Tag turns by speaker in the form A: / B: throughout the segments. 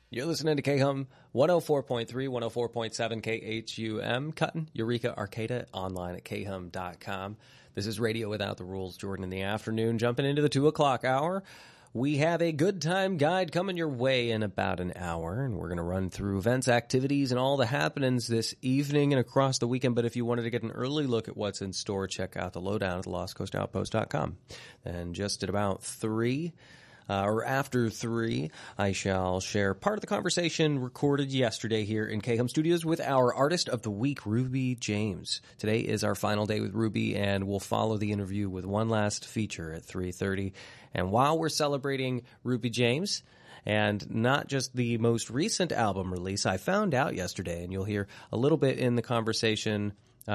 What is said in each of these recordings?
A: You're listening to KHUM 104.3, 104.7 KHUM, Cutting, Eureka, Arcata, online at khum.com. This is Radio Without the Rules. Jordan in the afternoon, jumping into the 2 o'clock hour. We have a good time guide coming your way in about an hour, and we're going to run through events, activities, and all the happenings this evening and across the weekend. But if you wanted to get an early look at what's in store, check out the lowdown at thelostcoastoutpost.com. And just at about 3... or after 3, I shall share part of the conversation recorded yesterday here in KHUM Studios with our Artist of the Week, Ruby James. Today is our final day with Ruby, and we'll follow the interview with one last feature at 3:30. And while we're celebrating Ruby James, and not just the most recent album release, I found out yesterday, and you'll hear a little bit in the conversation,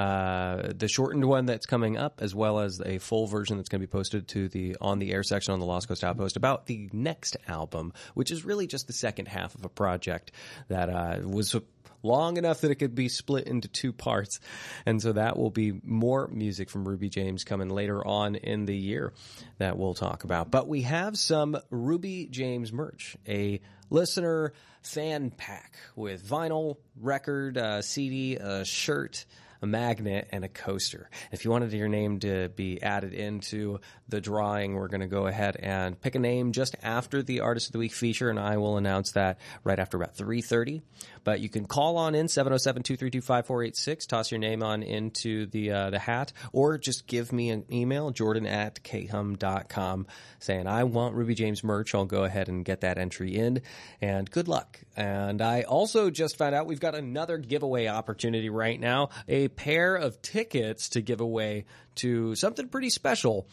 A: the shortened one that's coming up, as well as a full version that's going to be posted to the on the air section on the Lost Coast Outpost about the next album, which is really just the second half of a project that was long enough that it could be split into 2 parts. And so that will be more music from Ruby James coming later on in the year that we'll talk about. But we have some Ruby James merch, a listener fan pack with vinyl, record, CD, a shirt, a magnet, and a coaster. If you wanted your name to be added into the drawing, we're going to go ahead and pick a name just after the Artist of the Week feature, and I will announce that right after about 3:30. But you can call on in 707-232-5486, toss your name on into the hat, or just give me an email, jordan@khum.com, saying, I want Ruby James merch. I'll go ahead and get that entry in, and good luck. And I also just found out we've got another giveaway opportunity right now, a pair of tickets to give away to something pretty special,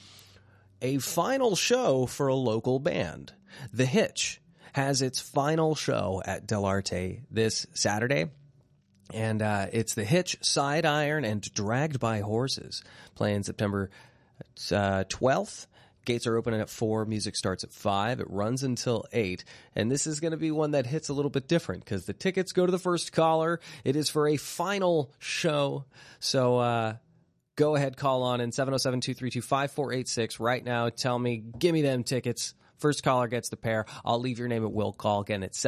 A: a final show for a local band. The Hitch has its final show at Del Arte this Saturday, and it's The Hitch, Side Iron, and Dragged by Horses, playing September 12th. Gates are opening at 4. Music starts at 5. It runs until 8. And this is going to be one that hits a little bit different because the tickets go to the first caller. It is for a final show. So go ahead, call on in 707-232-5486 right now. Tell me, give me them tickets. First caller gets the pair. I'll leave your name at will call. Again, it's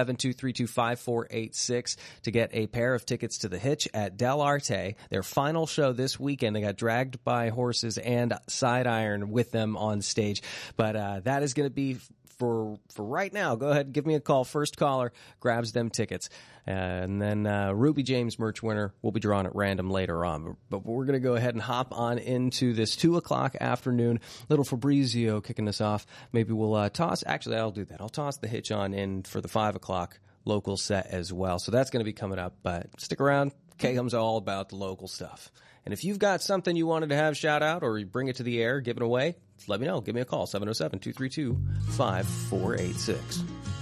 A: 707-232-5486 to get a pair of tickets to The Hitch at Del Arte. Their final show this weekend. They got Dragged by Horses and Side Iron with them on stage. But that is going to be for right now. Go ahead and give me a call. First caller grabs them tickets. And then Ruby James merch winner will be drawn at random later on. But we're going to go ahead and hop on into this 2 o'clock afternoon. Little Fabrizio kicking us off. Maybe we'll toss. Actually, I'll do that. I'll toss the Hitch on in for the 5 o'clock local set as well. So that's going to be coming up. But stick around. KHUM's all about the local stuff. And if you've got something you wanted to have shout out or you bring it to the air, give it away, let me know. Give me a call, 707-232-5486.